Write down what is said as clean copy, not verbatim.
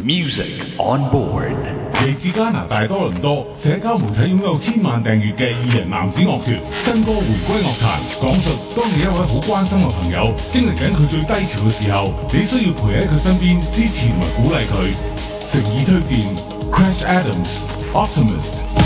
Music on board。 嚟自加拿大多倫多，社交媒體擁有千萬訂閱嘅二人男子樂團，新歌回歸樂壇，講述當你一位好關心嘅朋友經歷緊佢最低潮嘅時候，你需要陪喺佢身邊，支持同埋鼓勵佢。誠意推薦 Crash Adams Optimist。